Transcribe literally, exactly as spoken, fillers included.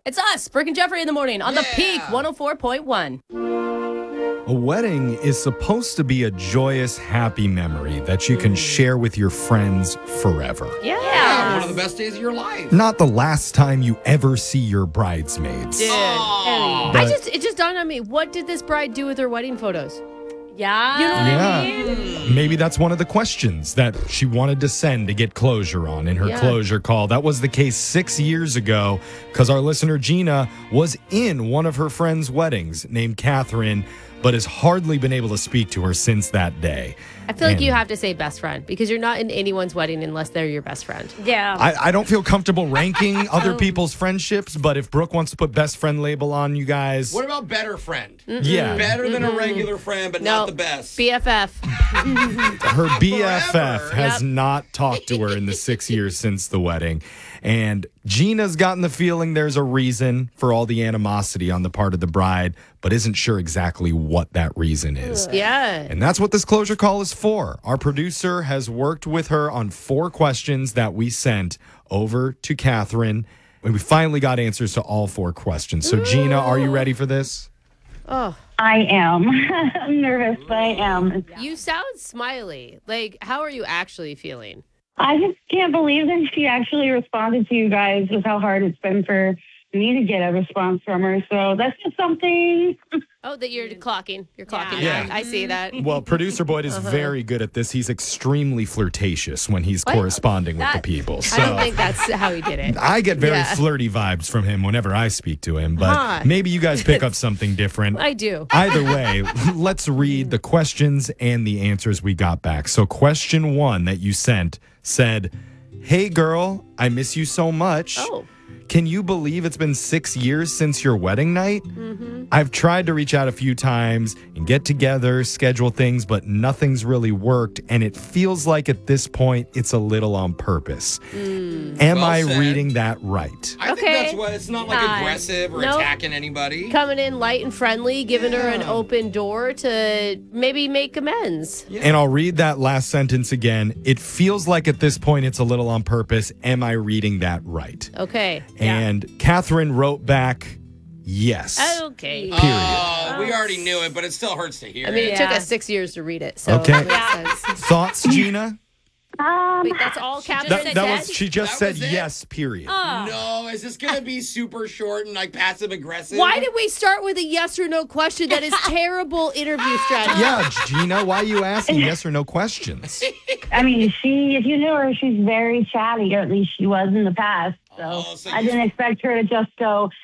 It's us, Brooke and Jeffrey in the morning on Yeah. the Peak one oh four point one. A wedding is supposed to be a joyous, happy memory that you can share with your friends forever. Yeah. Yeah, one of the best days of your life. Not the last time you ever see your bridesmaids. Dude. Aw. I But- just it just dawned on me, what did this bride do with her wedding photos? Yeah. You know what Yeah. I mean? Maybe that's one of the questions that she wanted to send to get closure on in her Yeah. closure call. That was the case six years ago because our listener Gina was in one of her friends' weddings named Catherine, but has hardly been able to speak to her since that day. I feel like And you have to say best friend because you're not in anyone's wedding unless they're your best friend. Yeah. I, I don't feel comfortable ranking other Oh. people's friendships, but if Brooke wants to put best friend label on you guys, What about better friend? yeah, Better than a regular friend, but No, not the best. B F F. her B F F Forever. has Yep. not talked to her in the six years since the wedding. And Gina's gotten the feeling there's a reason for all the animosity on the part of the bride, but isn't sure exactly what that reason is. Yeah. And that's what this closure call is for. Our producer has worked with her on four questions that we sent over to Catherine. And we finally got answers to all four questions. So, Gina, are you ready for this? Oh, I am. I'm nervous, but I am. you sound smiley. Like, how are you actually feeling? I just can't believe that she actually responded to you guys with how hard it's been for me to get a response from her. So that's just something. Oh, that you're clocking. You're clocking. Yeah. back. I see that. Well, producer Boyd is very good at this. He's extremely flirtatious when he's What? corresponding with the That- people. So I don't think that's how he did it. I get very Yeah. flirty vibes from him whenever I speak to him, but Huh. maybe you guys pick up something different. I do. Either way, let's read the questions and the answers we got back. So, question one that you sent said, "Hey girl, I miss you so much. Oh. Can you believe it's been six years since your wedding night? Mm-hmm. I've tried to reach out a few times and get together, schedule things, but nothing's really worked. And it feels like at this point, it's a little on purpose. Am Well I said. reading that right?" I think Okay. that's what it's not like Fine. aggressive or Nope. attacking anybody. Coming in light and friendly, giving her an Yeah. open door to maybe make amends. And I'll read that last sentence again. It feels like at this point, it's a little on purpose. Am I reading that right? Okay. And Catherine wrote back, yes. Okay. Period. Oh, we already knew it, but it still hurts to hear I mean, it it. took Yeah. us six years to read it. So Okay. it makes sense. Thoughts, Gina? Um, Wait, that's all Catherine That, said? that was she just That said was it? yes, period. No, is this going to be super short and like passive aggressive? Why did we start with a yes or no question? That is terrible interview strategy. Yeah, Gina, why are you asking yes or no questions? I mean, she, if you knew her, she's very chatty, or at least she was in the past. So, Oh, so I you- didn't expect her to just go,